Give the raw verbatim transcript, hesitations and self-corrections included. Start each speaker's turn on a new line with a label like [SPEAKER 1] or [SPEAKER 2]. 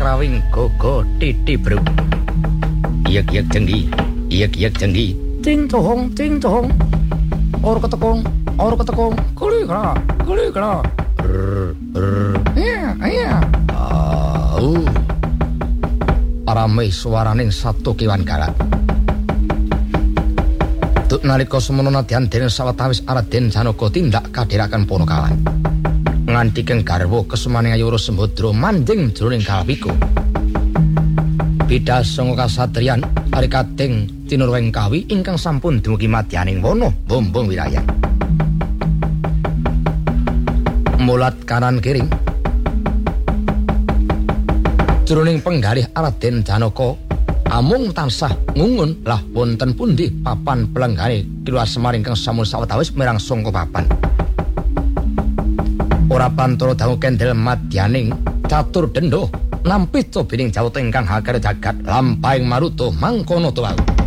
[SPEAKER 1] warawing gogo titibru. Iyek-iyek jenggi, iyek-iyek jenggi. Cing cohong, cing cohong. Or ketekong, or ketekong. Kuli kala, kuli kala. Rrr, rrr. Iya, iya. Au. Rame swaraning satu kiwan galat. Tut nalika semono nadyan dening sawetawis Raden Janaka tindak kadhiraken Ponakawan. Nganti keng garwa kesemaning Ayura Sembadra manjing jroning kalpiku. Bidhas sanga kasatriyan ari kating tinurweng kawi ingkang sampun dumugi madyaning wana bombong wilayah. Mulat kanan kiring jroning penggalih Raden Janaka amung tansah ngungun lah wonten pundi papan pelenggane kiluar Semar ingkang sampun sawetawis mirang sangka papan. Ora pantara dangu kendel madyaning catur denda nampi cobining jawata ingkang hakere jagat lampahing maruta mangkono to wae.